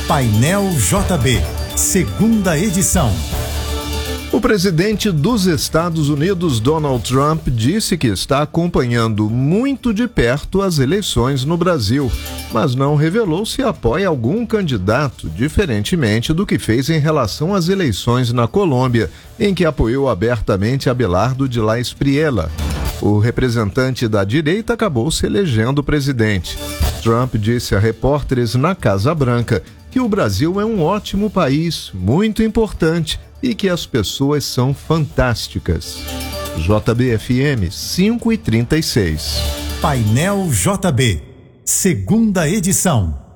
Painel JB, segunda edição. O presidente dos Estados Unidos, Donald Trump, disse que está acompanhando muito de perto as eleições no Brasil, mas não revelou se apoia algum candidato, diferentemente do que fez em relação às eleições na Colômbia, em que apoiou abertamente Abelardo de la Espriella. O representante da direita acabou se elegendo presidente. Trump disse a repórteres na Casa Branca que o Brasil é um ótimo país, muito importante, e que as pessoas são fantásticas. JB-FM 5:36. Painel JB, segunda edição.